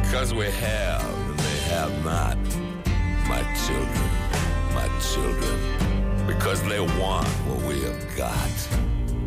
Because we have and they have not, my children, my children. Because they want what we have got,